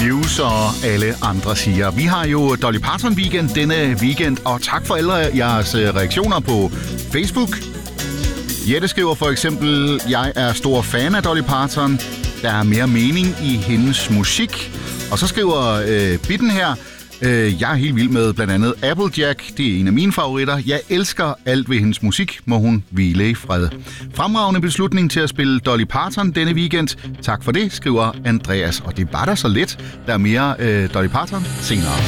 Muse og alle andre siger. Vi har jo Dolly Parton weekend denne weekend, og tak for alle jeres reaktioner på Facebook. Jette skriver for eksempel, jeg er stor fan af Dolly Parton. Der er mere mening i hendes musik. Og så skriver Bitten her, jeg er helt vild med blandt andet Applejack. Det er en af mine favoritter. Jeg elsker alt ved hendes musik. Må hun hvile i fred. Fremragende beslutning til at spille Dolly Parton denne weekend. Tak for det, skriver Andreas. Og det var da så let. Der er mere Dolly Parton senere.